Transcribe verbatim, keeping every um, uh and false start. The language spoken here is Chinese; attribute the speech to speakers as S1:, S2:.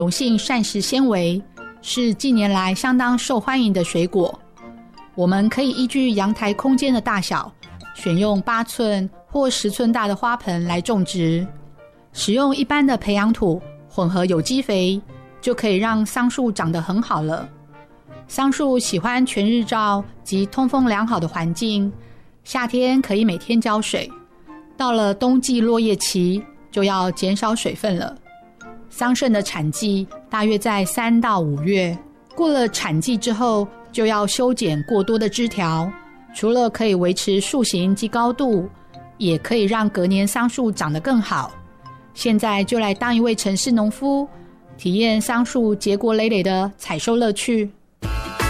S1: 溶性膳食纤维，是近年来相当受欢迎的水果。我们可以依据阳台空间的大小，选用八寸或十寸大的花盆来种植，使用一般的培养土混合有机肥，就可以让桑树长得很好了。桑树喜欢全日照及通风良好的环境，夏天可以每天浇水，到了冬季落叶期就要减少水分了。桑葚的产季大约在三到五月，过了产季之后就要修剪过多的枝条，除了可以维持树形及高度，也可以让隔年桑树长得更好。现在就来当一位城市农夫，体验桑树结果累累的采收乐趣。